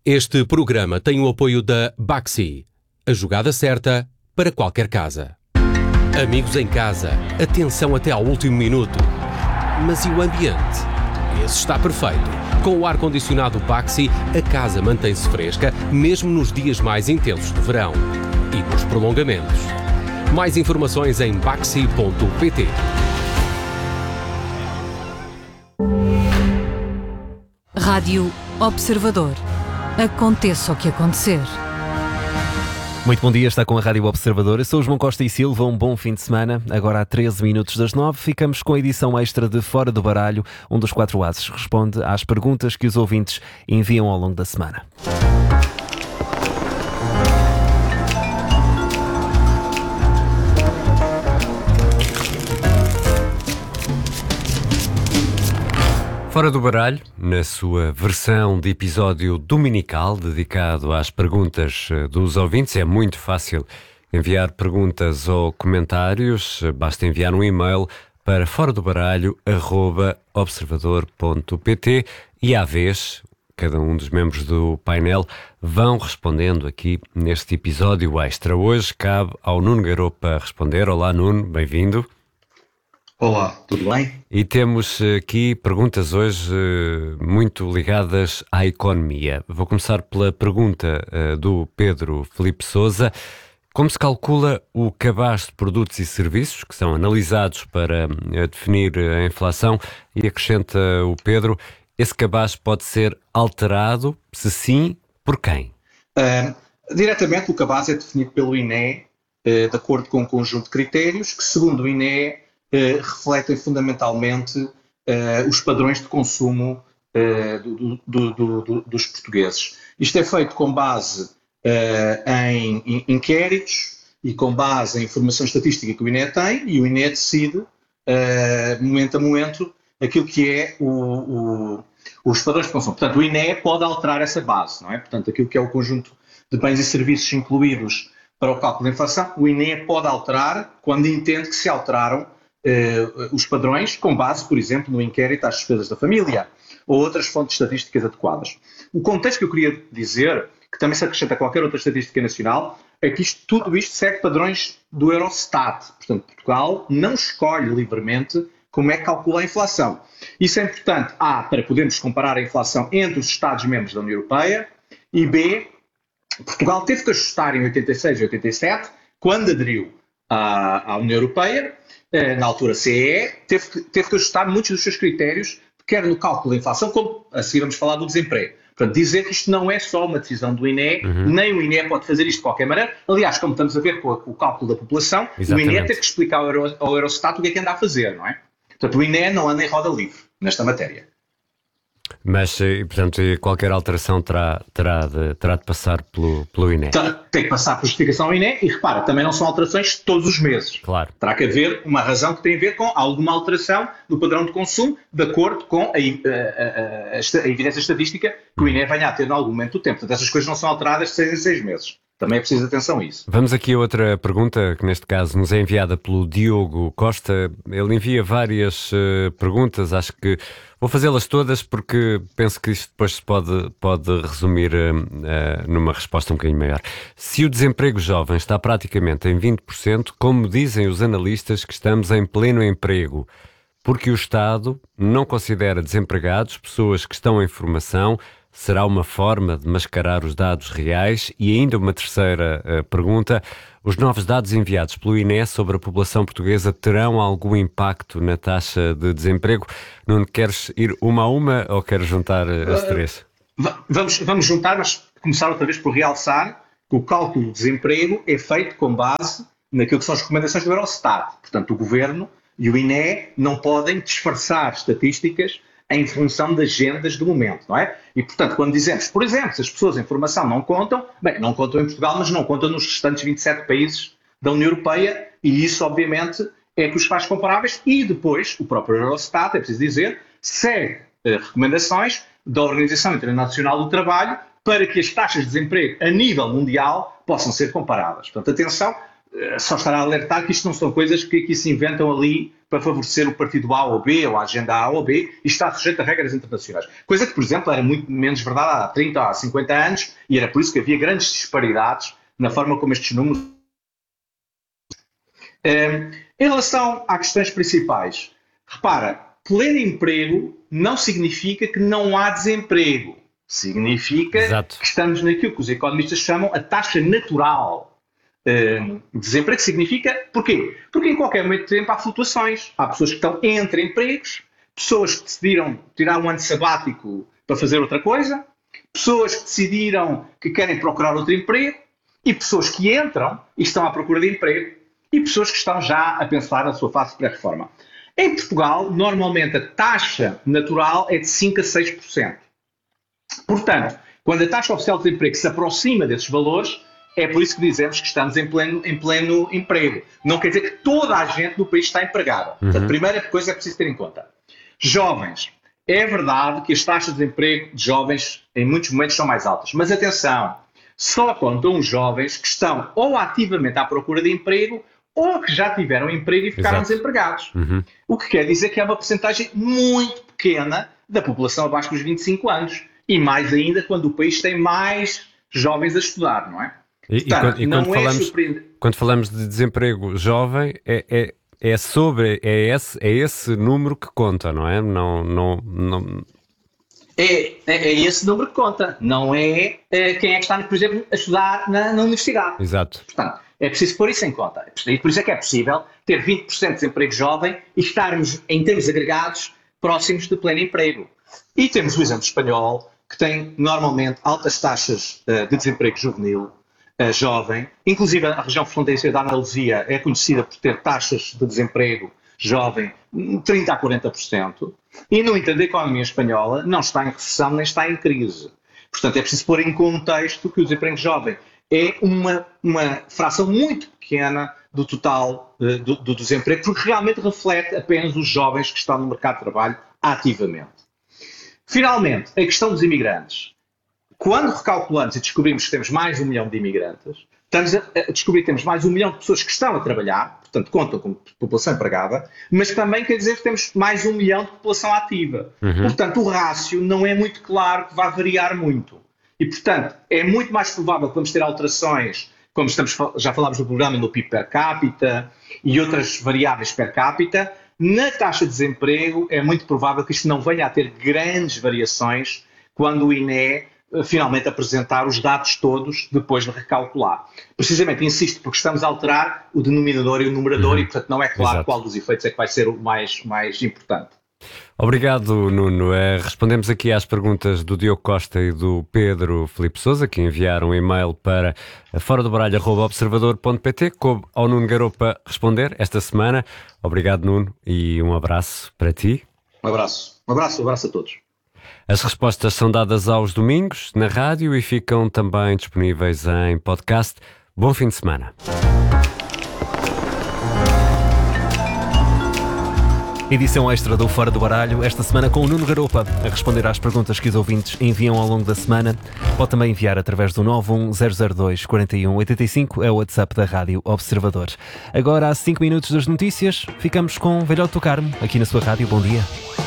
Este programa tem o apoio da Baxi, a jogada certa para qualquer casa. Amigos em casa, atenção até ao último minuto. Mas e o ambiente? Esse está perfeito. Com o ar-condicionado Baxi, a casa mantém-se fresca, mesmo nos dias mais intensos de verão. E nos prolongamentos. Mais informações em baxi.pt. Rádio Observador. Aconteça o que acontecer. Muito bom dia, está com a Rádio Observador. Eu sou o João Costa e Silva, um bom fim de semana. Agora há 13 minutos das 9, ficamos com a edição extra de Fora do Baralho, um dos 4 ases responde às perguntas que os ouvintes enviam ao longo da semana. Fora do Baralho, na sua versão de episódio dominical dedicado às perguntas dos ouvintes, é muito fácil enviar perguntas ou comentários, basta enviar um e-mail para foradobaralho@observador.pt e à vez, cada um dos membros do painel vão respondendo aqui neste episódio extra. Hoje cabe ao Nuno Garopa responder. Olá Nuno, bem-vindo. Olá, tudo bem? E temos aqui perguntas hoje muito ligadas à economia. Vou começar pela pergunta do Pedro Filipe Sousa. Como se calcula o cabaz de produtos e serviços que são analisados para definir a inflação? E acrescenta o Pedro, esse cabaz pode ser alterado? Se sim, por quem? Diretamente o cabaz é definido pelo INE de acordo com um conjunto de critérios que, segundo o INE, refletem fundamentalmente os padrões de consumo dos portugueses. Isto é feito com base em inquéritos e com base em informação estatística que o INE tem, e o INE decide, momento a momento, aquilo que é os padrões de consumo. Portanto, o INE pode alterar essa base, não é? Portanto, aquilo que é o conjunto de bens e serviços incluídos para o cálculo da inflação, o INE pode alterar quando entende que se alteraram os padrões com base, por exemplo, no inquérito às despesas da família ou outras fontes estatísticas adequadas. O contexto que eu queria dizer, que também se acrescenta a qualquer outra estatística nacional, é que tudo isto segue padrões do Eurostat. Portanto, Portugal não escolhe livremente como é que calcula a inflação. Isso é importante, A, para podermos comparar a inflação entre os Estados-membros da União Europeia, e B, Portugal teve que ajustar em 86 e 87, quando aderiu à União Europeia, na altura CEE, teve que ajustar muitos dos seus critérios, quer no cálculo da inflação, como a seguir vamos falar do desemprego. Portanto, dizer que isto não é só uma decisão do INE, nem o INE pode fazer isto de qualquer maneira. Aliás, como estamos a ver com o cálculo da população, Exatamente. O INE tem que explicar ao Eurostat o que é que anda a fazer, não é? Portanto, o INE não anda em roda livre nesta matéria. Mas, portanto, qualquer alteração terá de passar pelo INE. Tem que passar por justificação ao INE e, repara, também não são alterações todos os meses. Claro. Terá que haver uma razão que tem a ver com alguma alteração do padrão de consumo de acordo com a evidência estatística que o INE venha a ter em algum momento do tempo. Portanto, essas coisas não são alteradas de 6 em 6 meses. Também é preciso atenção a isso. Vamos aqui a outra pergunta, que neste caso nos é enviada pelo Diogo Costa. Ele envia várias perguntas, acho que vou fazê-las todas porque penso que isto depois se pode resumir numa resposta um bocadinho maior. Se o desemprego jovem está praticamente em 20%, como dizem os analistas que estamos em pleno emprego, porque o Estado não considera desempregados pessoas que estão em formação, será uma forma de mascarar os dados reais? E ainda uma terceira pergunta. Os novos dados enviados pelo INE sobre a população portuguesa terão algum impacto na taxa de desemprego? Nuno, queres ir uma a uma ou queres juntar as três? Vamos juntar, mas começar outra vez por realçar que o cálculo do desemprego é feito com base naquilo que são as recomendações do Eurostat. Portanto, o Governo e o INE não podem disfarçar estatísticas em função das agendas do momento, não é? E, portanto, quando dizemos, por exemplo, se as pessoas em formação não contam, bem, não contam em Portugal, mas não contam nos restantes 27 países da União Europeia, e isso, obviamente, é que os faz comparáveis, e depois, o próprio Eurostat, é preciso dizer, segue recomendações da Organização Internacional do Trabalho para que as taxas de desemprego a nível mundial possam ser comparadas. Portanto, atenção, só estar a alertar que isto não são coisas que aqui se inventam ali para favorecer o partido A ou B, ou a agenda A ou B, e está sujeito a regras internacionais. Coisa que, por exemplo, era muito menos verdade há 30 ou há 50 anos, e era por isso que havia grandes disparidades na forma como estes números... Em relação às questões principais, repara, pleno emprego não significa que não há desemprego. Significa Exato. que estamos naquilo que os economistas chamam a taxa natural. Desemprego significa... Porquê? Porque em qualquer momento de tempo há flutuações. Há pessoas que estão entre empregos, pessoas que decidiram tirar um ano sabático para fazer outra coisa, pessoas que decidiram que querem procurar outro emprego, e pessoas que entram e estão à procura de emprego, e pessoas que estão já a pensar na sua fase de pré-reforma. Em Portugal, normalmente a taxa natural é de 5% a 6%. Portanto, quando a taxa oficial de desemprego se aproxima desses valores, é por isso que dizemos que estamos em pleno emprego. Não quer dizer que toda a gente no país está empregada. Portanto, a primeira coisa é preciso ter em conta. Jovens. É verdade que as taxas de desemprego de jovens em muitos momentos são mais altas. Mas atenção, só contam os jovens que estão ou ativamente à procura de emprego ou que já tiveram emprego e ficaram desempregados. O que quer dizer que é uma porcentagem muito pequena da população abaixo dos 25 anos. E mais ainda quando o país tem mais jovens a estudar, não é? Portanto, quando falamos de desemprego jovem, é esse número que conta, não é? É esse número que conta, não é quem é que está, por exemplo, a estudar na universidade. Exato. Portanto, é preciso pôr isso em conta. E por isso é que é possível ter 20% de desemprego jovem e estarmos, em termos agregados, próximos de pleno emprego. E temos o exemplo espanhol, que tem normalmente altas taxas de desemprego juvenil, jovem. Inclusive a região fronteiriça da Andaluzia é conhecida por ter taxas de desemprego jovem 30% a 40%. E, no entanto, a economia espanhola não está em recessão nem está em crise. Portanto, é preciso pôr em contexto que o desemprego jovem é uma fração muito pequena do total do desemprego, porque realmente reflete apenas os jovens que estão no mercado de trabalho ativamente. Finalmente, a questão dos imigrantes. Quando recalculamos e descobrimos que temos mais de 1 milhão de imigrantes, estamos a descobrir que temos mais de 1 milhão de pessoas que estão a trabalhar, portanto contam como população empregada, mas também quer dizer que temos mais de 1 milhão de população ativa. Portanto, o rácio não é muito claro que vai variar muito. E, portanto, é muito mais provável que vamos ter alterações, como já falámos no programa, no PIB per capita e outras variáveis per capita. Na taxa de desemprego é muito provável que isto não venha a ter grandes variações quando o INE finalmente apresentar os dados todos depois de recalcular. Precisamente, insisto, porque estamos a alterar o denominador e o numerador e, portanto, não é claro qual dos efeitos é que vai ser o mais importante. Obrigado, Nuno. Respondemos aqui às perguntas do Diogo Costa e do Pedro Filipe Sousa, que enviaram um e-mail para foradobaralho@observador.pt. Coube ao Nuno Garopa responder esta semana. Obrigado, Nuno, e um abraço para ti. Um abraço a todos. As respostas são dadas aos domingos na rádio e ficam também disponíveis em podcast. Bom fim de semana. Edição extra do Fora do Baralho, esta semana com o Nuno Garopa, a responder às perguntas que os ouvintes enviam ao longo da semana. Pode também enviar através do 910024185, é o WhatsApp da Rádio Observador. Agora, há 5 minutos das notícias, ficamos com Velhote do Carmo, aqui na sua rádio. Bom dia.